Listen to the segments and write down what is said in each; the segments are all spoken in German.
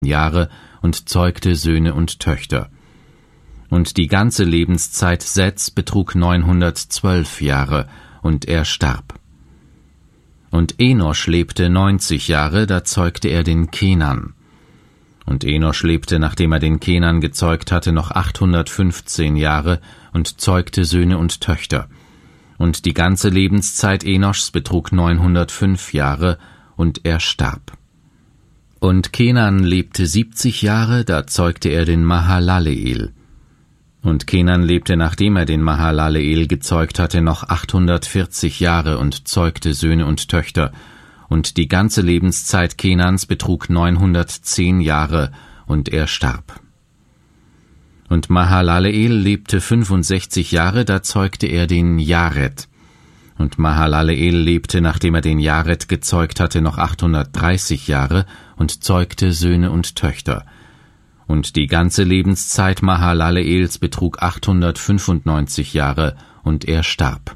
Jahre und zeugte Söhne und Töchter. Und die ganze Lebenszeit Seths betrug 912 Jahre, und er starb. Und Enosch lebte 90 Jahre, da zeugte er den Kenan. Und Enosch lebte, nachdem er den Kenan gezeugt hatte, noch 815 Jahre und zeugte Söhne und Töchter. Und die ganze Lebenszeit Enoschs betrug 905 Jahre, und er starb. Und Kenan lebte 70 Jahre, da zeugte er den Mahalaleel. Und Kenan lebte, nachdem er den Mahalaleel gezeugt hatte, noch 840 Jahre und zeugte Söhne und Töchter. Und die ganze Lebenszeit Kenans betrug 910 Jahre, und er starb. Und Mahalaleel lebte 65 Jahre, da zeugte er den Jared. Und Mahalaleel lebte, nachdem er den Jared gezeugt hatte, noch 830 Jahre und zeugte Söhne und Töchter. Und die ganze Lebenszeit Mahalaleels betrug 895 Jahre, und er starb.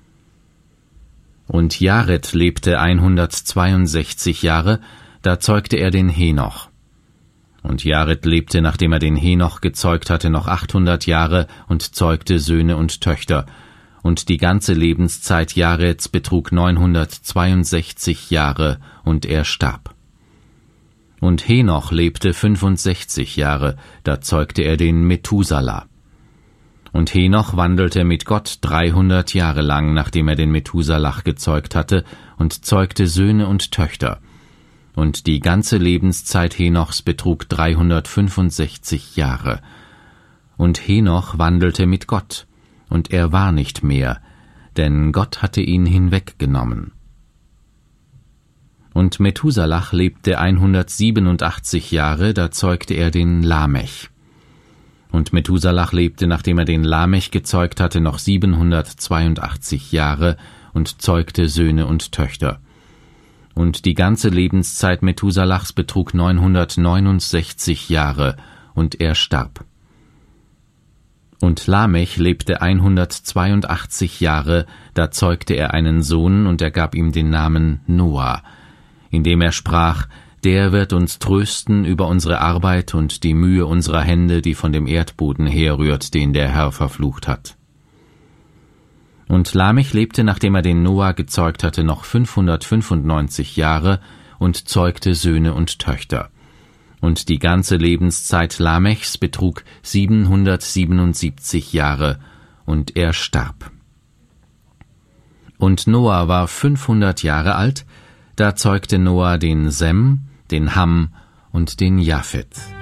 Und Jared lebte 162 Jahre, da zeugte er den Henoch. Und Jared lebte, nachdem er den Henoch gezeugt hatte, noch 800 Jahre und zeugte Söhne und Töchter. Und die ganze Lebenszeit Jareds betrug 962 Jahre, und er starb. Und Henoch lebte 65 Jahre, da zeugte er den Methuselah. Und Henoch wandelte mit Gott 300 Jahre lang, nachdem er den Methuselah gezeugt hatte, und zeugte Söhne und Töchter. Und die ganze Lebenszeit Henochs betrug 365 Jahre. Und Henoch wandelte mit Gott, und er war nicht mehr, denn Gott hatte ihn hinweggenommen. Und Methuselah lebte 187 Jahre, da zeugte er den Lamech. Und Methuselah lebte, nachdem er den Lamech gezeugt hatte, noch 782 Jahre und zeugte Söhne und Töchter. Und die ganze Lebenszeit Methuselachs betrug 969 Jahre, und er starb. Und Lamech lebte 182 Jahre, da zeugte er einen Sohn, und er gab ihm den Namen Noah, indem er sprach: Der wird uns trösten über unsere Arbeit und die Mühe unserer Hände, die von dem Erdboden herrührt, den der Herr verflucht hat. Und Lamech lebte, nachdem er den Noah gezeugt hatte, noch 595 Jahre und zeugte Söhne und Töchter. Und die ganze Lebenszeit Lamechs betrug 777 Jahre, und er starb. Und Noah war 500 Jahre alt, da zeugte Noah den Sem, den Ham und den Japhet.